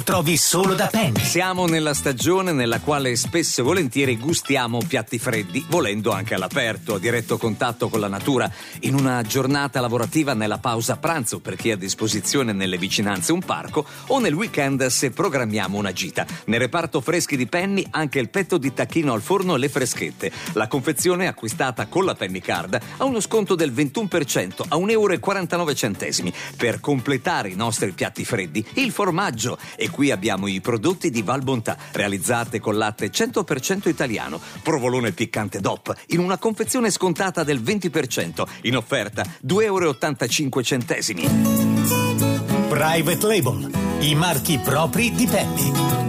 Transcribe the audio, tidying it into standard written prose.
trovi solo da Penny. Siamo nella stagione nella quale spesso e volentieri gustiamo piatti freddi, volendo anche all'aperto, a diretto contatto con la natura, in una giornata lavorativa nella pausa pranzo per chi ha a disposizione nelle vicinanze un parco, o nel weekend se programmiamo una gita. Nel reparto freschi di Penny anche il petto di tacchino al forno e le freschette. La confezione acquistata con la Penny Card ha uno sconto del 21% a €1,49. Per completare i nostri piatti freddi, il formaggio. E qui abbiamo i prodotti di Val Bontà, realizzate con latte 100% italiano. Provolone piccante DOP, in una confezione scontata del 20%, in offerta €2,85. Private Label, i marchi propri di Penny.